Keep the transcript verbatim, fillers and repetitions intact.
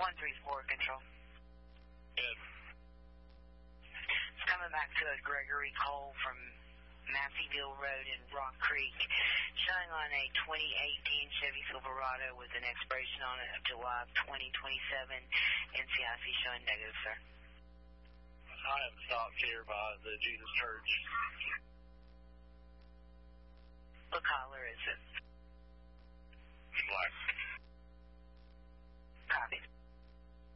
one three four, control. Good. It's coming back to a Gregory Cole from Masseyville Road in Rock Creek, showing on a twenty eighteen Chevy Silverado with an expiration on it of July of twenty twenty-seven. N C I C showing negative, sir. I am stopped here by the Jesus Church.